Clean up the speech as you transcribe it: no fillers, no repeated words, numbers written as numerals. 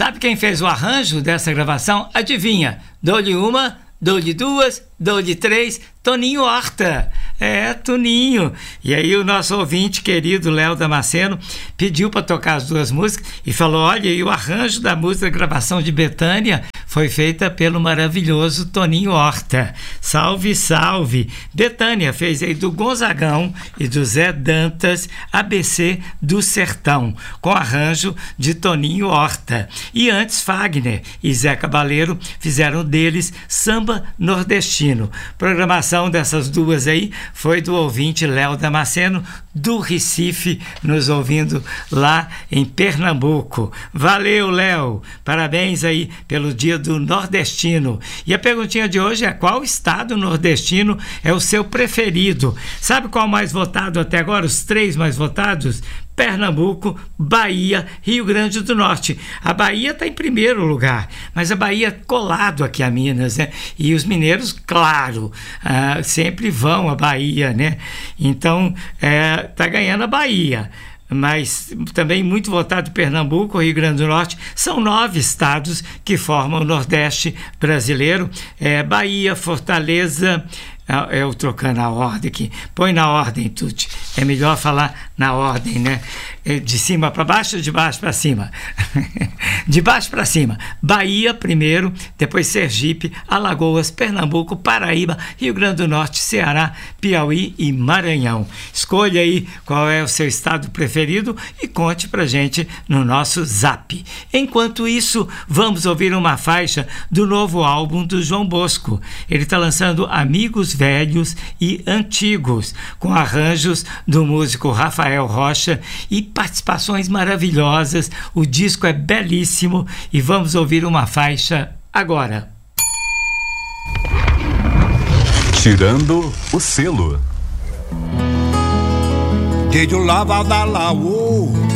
Sabe quem fez o arranjo dessa gravação? Adivinha? Dou-lhe uma, dou-lhe duas, dou-lhe três, Toninho Horta. É, Toninho. E aí o nosso ouvinte querido, Léo Damasceno, pediu para tocar as duas músicas e falou, olha, e o arranjo da música, a gravação de Betânia, foi feita pelo maravilhoso Toninho Horta. Salve, salve! Betânia fez aí do Gonzagão e do Zé Dantas, ABC do Sertão, com arranjo de Toninho Horta. E antes, Fagner e Zé Cabaleiro fizeram deles Samba Nordestino. Programação dessas duas aí foi do ouvinte Léo Damasceno, do Recife, nos ouvindo lá em Pernambuco. Valeu, Léo! Parabéns aí pelo dia do nordestino. E a perguntinha de hoje é: qual estado nordestino é o seu preferido? Sabe qual mais votado até agora? Os 3 mais votados? Pernambuco, Bahia, Rio Grande do Norte. A Bahia está em primeiro lugar, mas a Bahia é colado aqui a Minas, né? E os mineiros, claro, sempre vão à Bahia, né? Então, está ganhando a Bahia. Mas também muito votado Pernambuco, Rio Grande do Norte. São 9 estados que formam o Nordeste brasileiro. Bahia, Fortaleza... Eu trocando a ordem aqui. Põe na ordem, Tuti. É melhor falar na ordem, né? De cima para baixo ou de baixo para cima? De baixo para cima. Bahia primeiro, depois Sergipe, Alagoas, Pernambuco, Paraíba, Rio Grande do Norte, Ceará, Piauí e Maranhão. Escolha aí qual é o seu estado preferido e conte pra gente no nosso Zap. Enquanto isso, vamos ouvir uma faixa do novo álbum do João Bosco. Ele está lançando Amigos Velhos e Antigos, com arranjos do músico Rafael Rocha e participações maravilhosas. O disco é belíssimo e vamos ouvir uma faixa agora. Tirando o selo. Did you love all that love?